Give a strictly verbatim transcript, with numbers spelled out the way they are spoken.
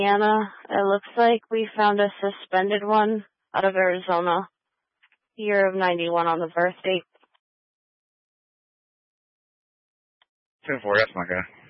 Anna, it looks like we found a suspended one out of Arizona. Year of ninety-one on the birth date. ten four, that's my guy.